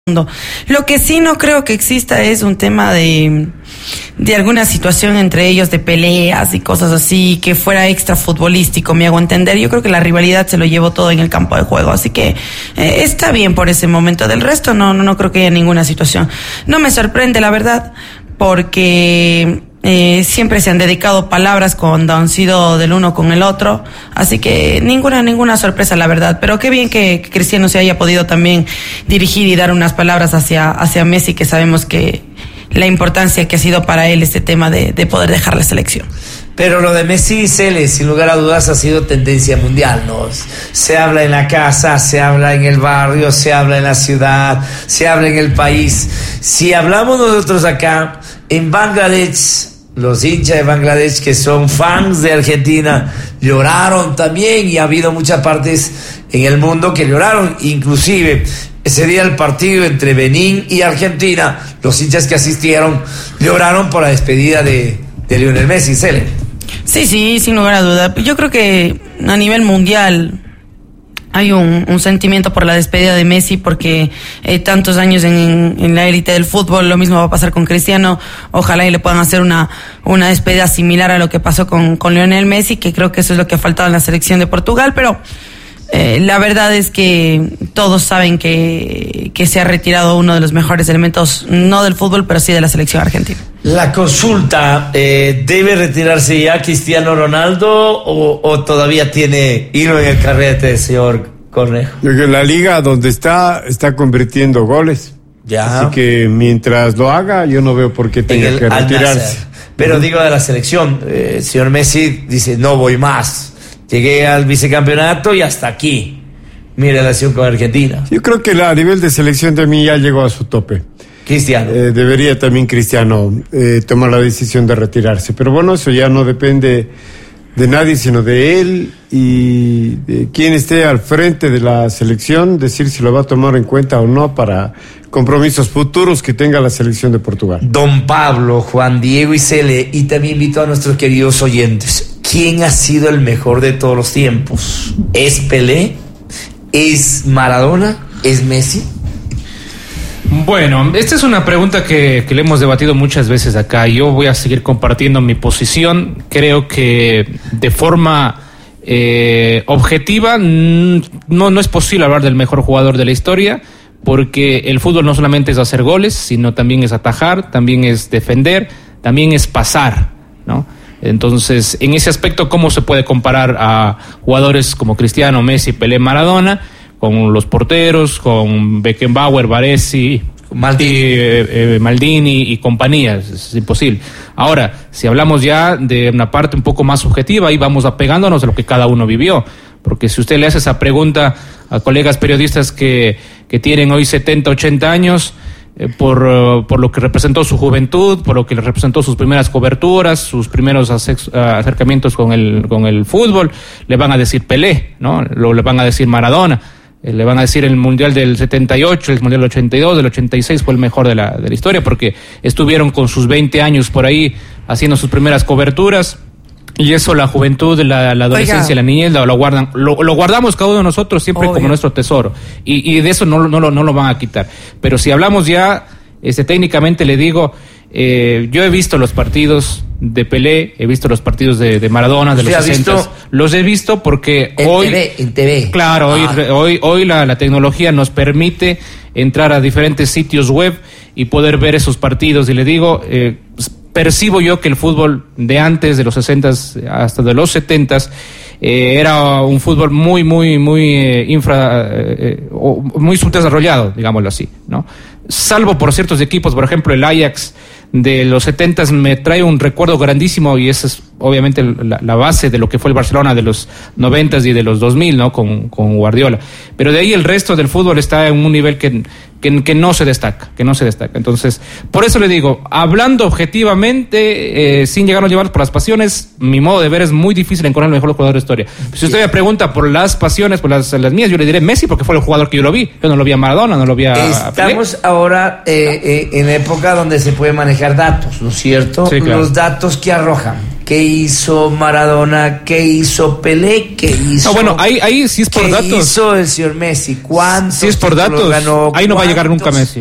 Lo que sí no creo que exista es un tema de alguna situación entre ellos de peleas y cosas así que fuera extra futbolístico, me hago entender. Yo creo que la rivalidad se lo llevó todo en el campo de juego, así que está bien por ese momento. Del resto no creo que haya ninguna situación. No me sorprende, la verdad, porque siempre se han dedicado palabras cuando han sido del uno con el otro, así que ninguna sorpresa, la verdad. Pero qué bien que Cristiano se haya podido también dirigir y dar unas palabras hacia Messi, que sabemos que la importancia que ha sido para él este tema de poder dejar la selección. Pero lo de Messi y Sele, sin lugar a dudas, ha sido tendencia mundial, ¿no? Se habla en la casa, se habla en el barrio, se habla en la ciudad, se habla en el país. Si hablamos nosotros acá, en Bangladesh, los hinchas de Bangladesh que son fans de Argentina lloraron también, y ha habido muchas partes en el mundo que lloraron, inclusive ese día el partido entre Benín y Argentina, los hinchas que asistieron lloraron por la despedida de Lionel Messi. Cele. Sí, sin lugar a duda. Yo creo que a nivel mundial hay un sentimiento por la despedida de Messi, porque tantos años en la élite del fútbol. Lo mismo va a pasar con Cristiano. Ojalá y le puedan hacer una despedida similar a lo que pasó con Lionel Messi, que creo que eso es lo que ha faltado en la selección de Portugal, pero la verdad es que todos saben que se ha retirado uno de los mejores elementos, no del fútbol, pero sí de la selección argentina. La consulta, ¿debe retirarse ya Cristiano Ronaldo o todavía tiene hilo en el carrete, señor Cornejo? La liga donde está convirtiendo goles. Ya. Así que mientras lo haga, yo no veo por qué tenga que retirarse. Pero digo de la selección, señor Messi dice, no voy más. Llegué al vicecampeonato y hasta aquí mi relación con Argentina. Yo creo que a nivel de selección también ya llegó a su tope. Cristiano. Debería también Cristiano tomar la decisión de retirarse. Pero bueno, eso ya no depende de nadie, sino de él y de quien esté al frente de la selección, decir si lo va a tomar en cuenta o no para compromisos futuros que tenga la selección de Portugal. Don Pablo, Juan Diego y Cele, y también invito a nuestros queridos oyentes. ¿Quién ha sido el mejor de todos los tiempos? ¿Es Pelé? ¿Es Maradona? ¿Es Messi? Bueno, esta es una pregunta que le hemos debatido muchas veces acá. Yo voy a seguir compartiendo mi posición. Creo que de forma objetiva no es posible hablar del mejor jugador de la historia, porque el fútbol no solamente es hacer goles, sino también es atajar, también es defender, también es pasar, ¿no? Entonces, en ese aspecto, ¿cómo se puede comparar a jugadores como Cristiano, Messi, Pelé, Maradona con los porteros, con Beckenbauer, Baresi, Maldini y compañías? Es imposible. Ahora, si hablamos ya de una parte un poco más subjetiva, ahí vamos apegándonos a lo que cada uno vivió. Porque si usted le hace esa pregunta a colegas periodistas que tienen hoy 70, 80 años, por lo que representó su juventud, por lo que le representó sus primeras coberturas, sus primeros acercamientos con el fútbol, le van a decir Pelé, ¿no? Le van a decir Maradona, le van a decir el Mundial del 78, el Mundial del 82, del 86 fue el mejor de la historia, porque estuvieron con sus 20 años por ahí haciendo sus primeras coberturas. Y eso la juventud, la adolescencia, la niñez lo guardan, lo guardamos cada uno de nosotros siempre como nuestro tesoro, y de eso no lo van a quitar. Pero si hablamos ya, técnicamente le digo, yo he visto los partidos de Pelé, he visto los partidos de Maradona, de los 60. Los he visto porque en TV. Claro, hoy la tecnología nos permite entrar a diferentes sitios web y poder ver esos partidos, y le digo, percibo yo que el fútbol de antes, de los 60s hasta de los 70s, era un fútbol muy subdesarrollado, digámoslo así, ¿no? Salvo por ciertos equipos, por ejemplo el Ajax de los 70s me trae un recuerdo grandísimo, y esa es obviamente la base de lo que fue el Barcelona de los 90s y de los 2000, ¿no? Con Guardiola. Pero de ahí el resto del fútbol está en un nivel que no se destaca, Entonces, por eso le digo, hablando objetivamente, sin llegarnos a llevar por las pasiones, mi modo de ver es muy difícil encontrar el mejor jugador de la historia. Si usted me pregunta por las pasiones, por las mías, yo le diré Messi, porque fue el jugador que yo lo vi. Yo no lo vi a Maradona, no lo vi a Estamos ahora en época donde se puede manejar datos, ¿no es cierto? Sí, claro. Los datos que arrojan ¿Qué hizo Maradona? ¿Qué hizo Pelé? ¿Qué hizo? No, bueno, ahí sí es por datos. ¿Qué hizo el señor Messi? ¿Cuántos sí es por datos. ganó? Ahí no va a llegar nunca Messi.